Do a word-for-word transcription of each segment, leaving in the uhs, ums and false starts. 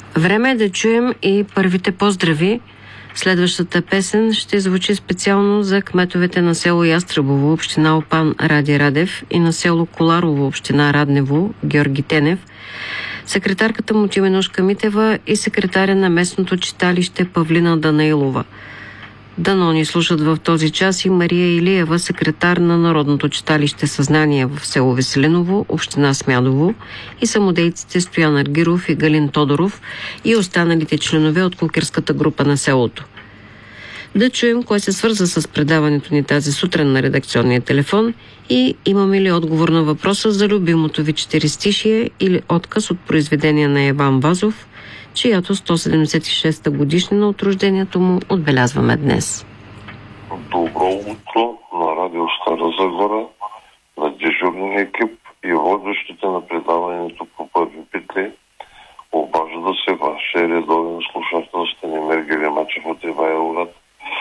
Време е да чуем и първите поздрави. Следващата песен ще звучи специално за кметовете на село Ястребово, община Опан Ради Радев, и на село Коларово, община Раднево, Георги Тенев, секретарката му Теменужка Митева и секретаря на местното читалище Павлина Данаилова. Дано ни слушат в този час и Мария Илиева, секретар на Народното читалище Съзнание в село Веселиново, община Смядово, и самодейците Стоян Аргиров и Галин Тодоров и останалите членове от кукерската група на селото. Да чуем кой се свърза с предаването ни тази сутрин на редакционния телефон и имаме ли отговор на въпроса за любимото ви четиристишие или отказ от произведение на Иван Вазов, чиято сто седемдесет и шеста годишнина от рождението му отбелязваме днес. Добро утро на радио Стара Загора, на дежурния екип и водещите на предаването по първи петли. Обажда се вашия редовен слушател Станимир Гелемачев от Ивайловград.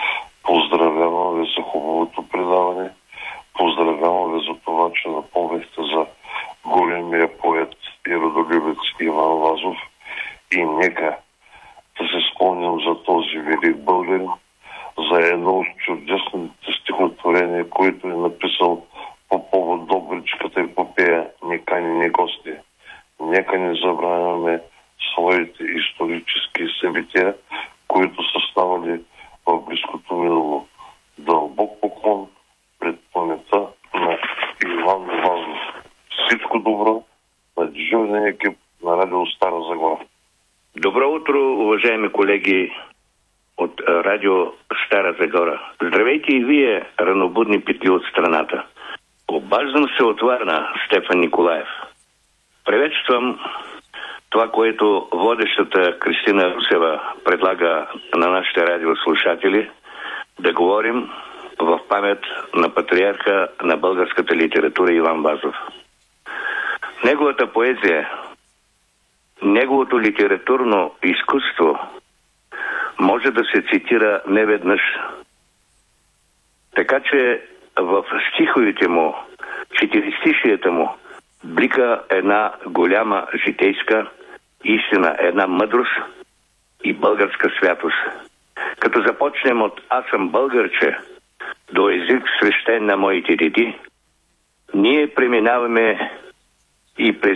Поздравявам ви за хубавото предаване. Поздравявам ви за това, че напомнихте за големия поет и родолюбец Иван Вазов. И нека да се спомням за този велик българин, за едно от чудесните стихотворения, които е написал по повод Добричката епопея "Неканени гости". Нека не забравяме своите исторически събития, които са ставали в близкото минало. Дълбок поклон пред паметта на Иван Вазов. Всичко добро на дежурния екип на радио Стара Загора. Добро утро, уважаеми колеги от радио Стара Загора. Здравейте и вие, ранобудни петли от страната. Обаждам се от Варна, Стефан Николаев. Приветствам това, което водещата Кристина Русева предлага на нашите радиослушатели, да говорим в памет на патриарха на българската литература Иван Вазов. Неговата поезия, неговото литературно изкуство може да се цитира неведнъж. Така че в стиховете му, четиристишията му, блика една голяма житейска истина, една мъдрост и българска святост. Като започнем от "Аз съм българче" до "Език свещен на моите деди", ние преминаваме и през